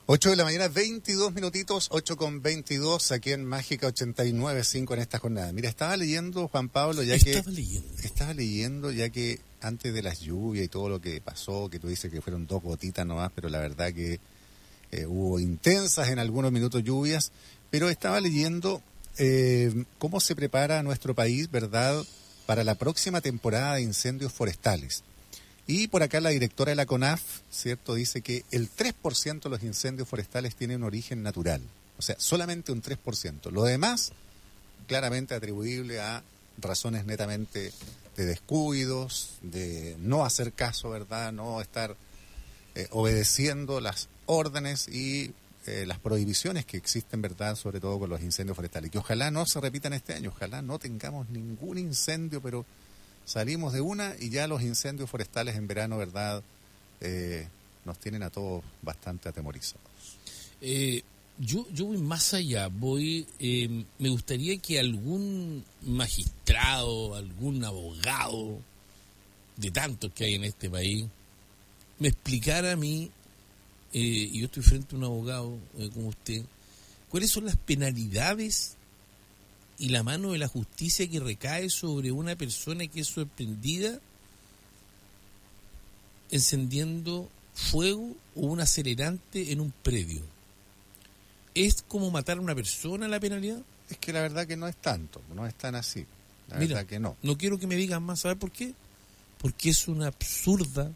8 de la mañana, 22 minutitos, 8:22, aquí en Mágica 89.5 en esta jornada. Mira, estaba leyendo, Juan Pablo, Estaba leyendo, ya que antes de las lluvias y todo lo que pasó, que tú dices que fueron 2 gotitas nomás, pero la verdad que hubo intensas en algunos minutos lluvias, pero estaba leyendo cómo se prepara nuestro país, ¿verdad?, para la próxima temporada de incendios forestales. Y por acá la directora de la CONAF, ¿cierto?, dice que el 3% de los incendios forestales tienen un origen natural. O sea, solamente un 3%. Lo demás, claramente atribuible a razones netamente de descuidos, de no hacer caso, ¿verdad?, no estar obedeciendo las órdenes y las prohibiciones que existen, ¿verdad?, sobre todo con los incendios forestales. Que ojalá no se repitan este año, ojalá no tengamos ningún incendio, pero salimos de una y ya los incendios forestales en verano, ¿verdad?, nos tienen a todos bastante atemorizados. Yo voy más allá, me gustaría que algún magistrado, algún abogado, de tantos que hay en este país, me explicara a mí, y yo estoy frente a un abogado como usted, cuáles son las penalidades y la mano de la justicia que recae sobre una persona que es sorprendida encendiendo fuego o un acelerante en un predio. ¿Es como matar a una persona la penalidad? Es que la verdad que no es tanto, no es tan así. La Mira, verdad que no. No quiero que me digan más, ¿sabes por qué? Porque es una absurda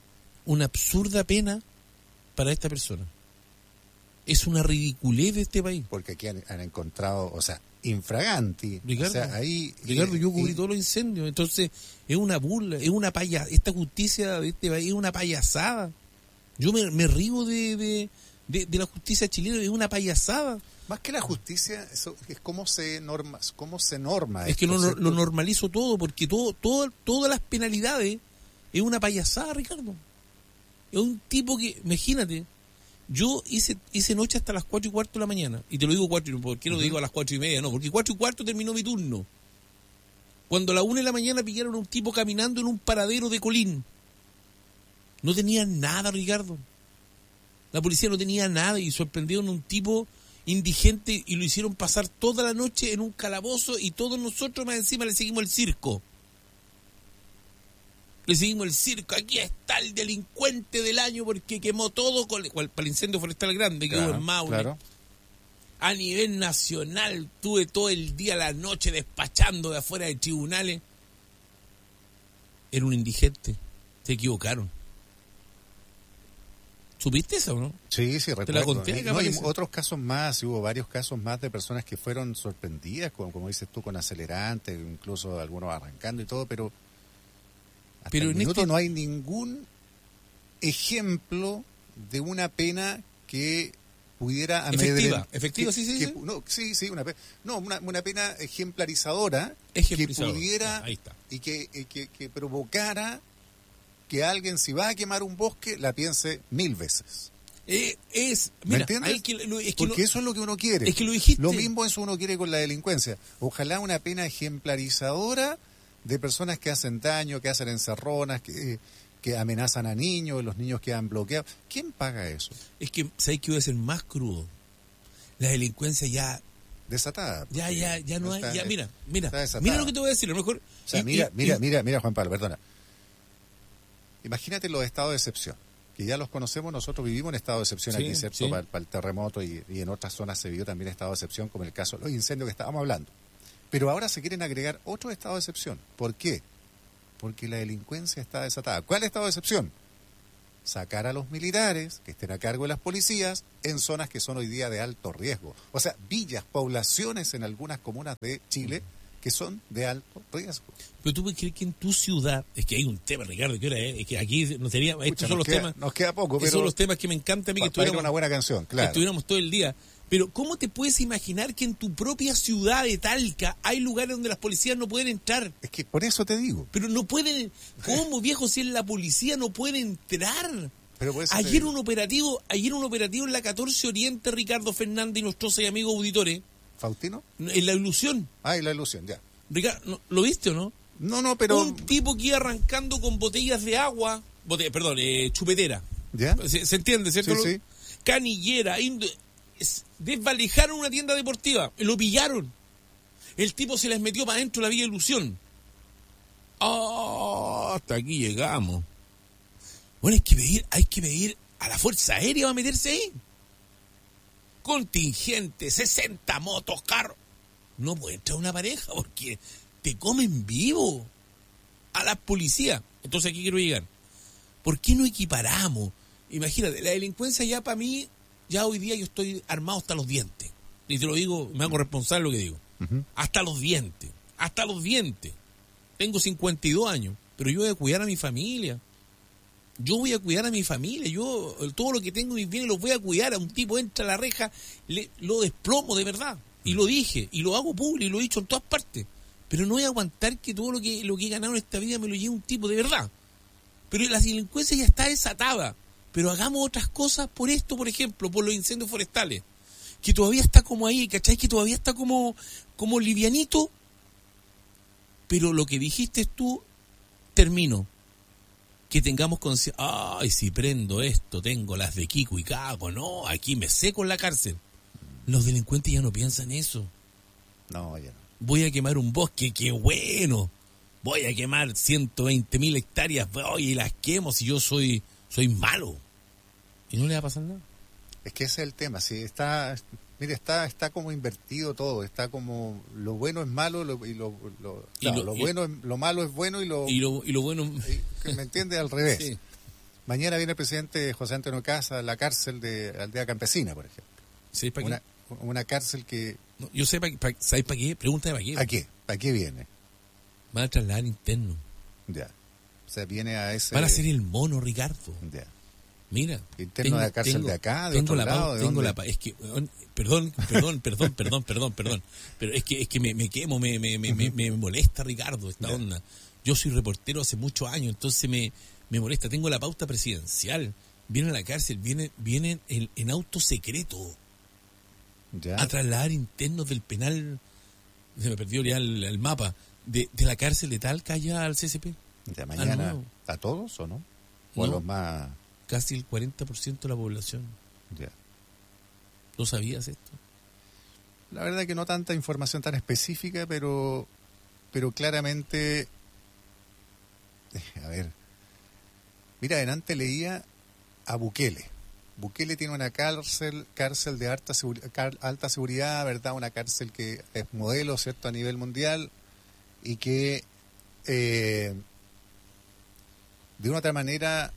pena para esta persona. Es una ridiculez de este país. Porque aquí han encontrado, o sea, infraganti. Ricardo, o sea, ahí, Ricardo, yo cubrí todos los incendios, entonces es una burla, es una esta justicia de este país es una payasada. Yo me río de la justicia chilena, es una payasada. Más que la justicia, eso es cómo se norma es esto, que lo normalizo todo, porque todas las penalidades es una payasada, Ricardo. Es un tipo que, imagínate, yo hice noche hasta las 4:15 de la mañana, y te lo digo 4, ¿por qué no digo a las 4:30? No, porque 4:15 terminó mi turno. Cuando a las 1 de la mañana pillaron a un tipo caminando en un paradero de Colín. No tenía nada, Ricardo. La policía no tenía nada y sorprendieron a un tipo indigente y lo hicieron pasar toda la noche en un calabozo y todos nosotros más encima le seguimos el circo. Aquí está el delincuente del año porque quemó todo para el incendio forestal grande que hubo en Maule. Claro. A nivel nacional tuve todo el día, la noche despachando de afuera de tribunales. Era un indigente. Se equivocaron. ¿Supiste eso o no? Sí, recuerdo. Te la conté. No, y otros casos más, hubo varios casos más de personas que fueron sorprendidas, como dices tú, con acelerantes, incluso algunos arrancando y todo, pero el minuto no hay ningún ejemplo de una pena que pudiera amedrentar. Efectiva, sí. Una pena ejemplarizadora, que pudiera ahí está. Y que provocara que alguien, si va a quemar un bosque, la piense 1000 veces. ¿Me entiendes? Porque eso es lo que uno quiere. Es que lo dijiste. Lo mismo eso uno quiere con la delincuencia. Ojalá una pena ejemplarizadora de personas que hacen daño, que hacen encerronas, que amenazan a niños, los niños quedan bloqueados. ¿Quién paga eso? Es que, ¿sabes qué voy a ser más crudo? La delincuencia ya... desatada. Ya no hay... Ya, mira lo que te voy a decir, a lo mejor... O sea, mira, Juan Pablo, perdona. Imagínate los estados de excepción, que ya los conocemos, nosotros vivimos en estado de excepción aquí, ¿cierto? Sí. Para el terremoto y en otras zonas se vivió también estado de excepción, como el caso de los incendios que estábamos hablando. Pero ahora se quieren agregar otro estado de excepción. ¿Por qué? Porque la delincuencia está desatada. ¿Cuál estado de excepción? Sacar a los militares que estén a cargo de las policías en zonas que son hoy día de alto riesgo. O sea, villas, poblaciones en algunas comunas de Chile que son de alto riesgo. Pero tú puedes creer que en tu ciudad, es que hay un tema, Ricardo, ¿qué hora es? Es que aquí no sería, estos son los temas. Nos queda poco, pero. Estos son los temas que me encantan a mí, que estuviéramos una buena canción, claro. Que estuviéramos todo el día. Pero ¿cómo te puedes imaginar que en tu propia ciudad de Talca hay lugares donde las policías no pueden entrar? Es que por eso te digo. Pero no pueden. ¿Cómo, viejo, si en la policía no puede entrar? Pero por eso ayer un operativo en la 14 Oriente, Ricardo Fernández y nuestros amigos auditores. ¿Faustino? En La Ilusión. En La Ilusión, ya. Ricardo, ¿lo viste o no? No, pero... Un tipo que iba arrancando con botellas de agua, chupetera. ¿Ya? ¿Se entiende, cierto? Sí. Canillera, desvalijaron una tienda deportiva, lo pillaron. El tipo se les metió para adentro la Vía Ilusión. Hasta aquí llegamos. Bueno, hay que pedir a la Fuerza Aérea va a meterse ahí. Contingente, 60 motos, carros. No puede entrar una pareja porque te comen vivo. A las policías. Entonces aquí quiero llegar. ¿Por qué no equiparamos? Imagínate, la delincuencia ya para mí, ya hoy día yo estoy armado hasta los dientes. Y te lo digo, me hago responsable de lo que digo. Uh-huh. Hasta los dientes. Tengo 52 años, pero yo voy a cuidar a mi familia. Yo todo lo que tengo mis bienes los voy a cuidar. A un tipo entra a la reja, lo desplomo de verdad. Y lo dije, y lo hago público, y lo he dicho en todas partes. Pero no voy a aguantar que todo lo que he ganado en esta vida me lo lleve un tipo de verdad. Pero la delincuencia ya está desatada. Pero hagamos otras cosas por esto, por ejemplo, por los incendios forestales. Que todavía está como ahí, ¿cachai? Que todavía está como livianito. Pero lo que dijiste tú, termino. Que tengamos conciencia, ay, si prendo esto, tengo las de Kiko y Caco, no, aquí me seco en la cárcel. Los delincuentes ya no piensan eso. No, ya no. Voy a quemar un bosque, qué bueno. Voy a quemar 120.000 hectáreas, y las quemo si yo soy malo. Y no le va a pasar nada. Es que ese es el tema, sí, está como invertido todo, está como lo bueno es malo lo malo es bueno y lo bueno ¿me entiendes? Al revés. Sí. Mañana viene el presidente José Antonio Casa a la cárcel de Aldea Campesina, por ejemplo. ¿Sí, para qué? Una cárcel que... No, yo sé, ¿sabes para qué? Pregúntame para qué. ¿A qué? ¿Para qué viene? Van a trasladar interno. Ya. O sea, viene a ese... Van a ser el mono, Ricardo. Ya. Mira, interno de la cárcel de acá, de otro lado, es que, perdón, pero es que me quemo, me molesta, Ricardo, esta onda. Yo soy reportero hace muchos años, entonces me molesta. Tengo la pauta presidencial, vienen a la cárcel, vienen en auto secreto a trasladar internos del penal, se me perdió ya el mapa, de la cárcel de Talca allá al CCP. ¿De mañana a todos o no? ¿O a los más...? Casi el 40% de la población. Ya. ¿Lo sabías esto? La verdad que no tanta información tan específica, pero claramente... A ver. Mira, adelante leía a Bukele. Bukele tiene una cárcel de alta seguridad, ¿verdad? Una cárcel que es modelo, ¿cierto?, a nivel mundial y que de una u otra manera...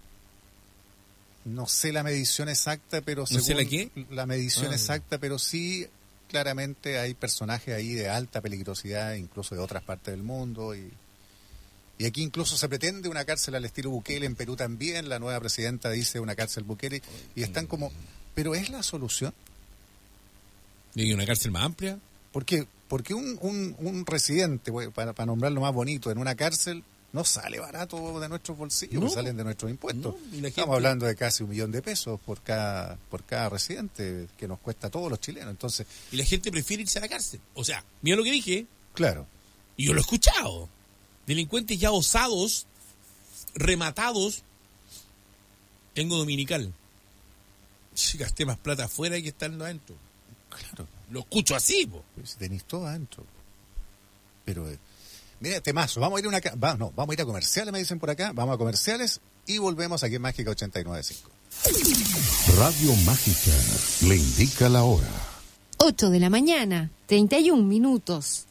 No sé la medición exacta, pero según... ¿No sé la qué? La medición exacta, pero sí, claramente hay personajes ahí de alta peligrosidad, incluso de otras partes del mundo. Y aquí incluso se pretende una cárcel al estilo Bukele, en Perú también. La nueva presidenta dice una cárcel Bukele. Y están como... ¿Pero es la solución? ¿Y una cárcel más amplia? Porque un residente, para nombrarlo más bonito, en una cárcel... No sale barato de nuestros bolsillos, pues salen de nuestros impuestos. No, estamos hablando de casi $1.000.000 por cada residente, que nos cuesta a todos los chilenos. Entonces, y la gente prefiere irse a la cárcel. O sea, mira lo que dije. Claro. Y yo lo he escuchado. Delincuentes ya osados, rematados, tengo dominical. Si gasté más plata afuera que estando adentro. Claro. Lo escucho así, po. Pues tenéis todo adentro. Pero... Mira, temazo, vamos a ir a comerciales, me dicen por acá, vamos a comerciales y volvemos aquí en Mágica 89.5. Radio Mágica le indica la hora. 8 de la mañana, 31 minutos.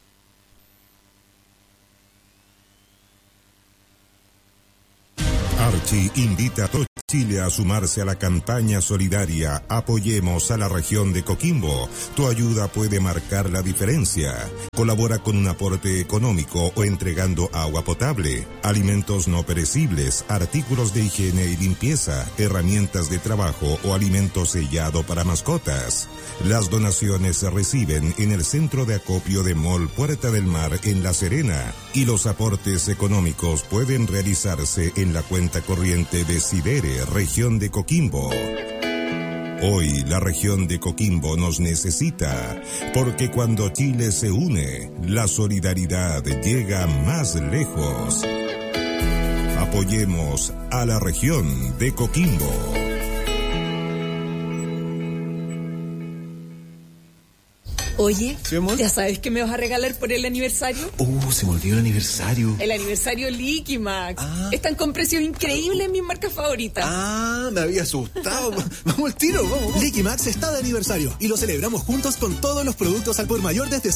Archie invita a todo Chile a sumarse a la campaña solidaria Apoyemos a la región de Coquimbo. Tu ayuda puede marcar la diferencia. Colabora con un aporte económico o entregando agua potable, alimentos no perecibles, artículos de higiene y limpieza, herramientas de trabajo o alimento sellado para mascotas. Las donaciones se reciben en el centro de acopio de Mall Puerta del Mar en La Serena y los aportes económicos pueden realizarse en la cuenta corriente de Sidere, región de Coquimbo. Hoy la región de Coquimbo nos necesita, porque cuando Chile se une, la solidaridad llega más lejos. Apoyemos a la región de Coquimbo. Oye, ¿Sí, amor? ¿ya sabes qué me vas a regalar por el aniversario? Se me olvidó el aniversario. El aniversario Liquimax. Ah. Están con precios increíbles en mis marcas favoritas. Me había asustado. Vamos al tiro, vamos. Liquimax está de aniversario y lo celebramos juntos con todos los productos al por mayor desde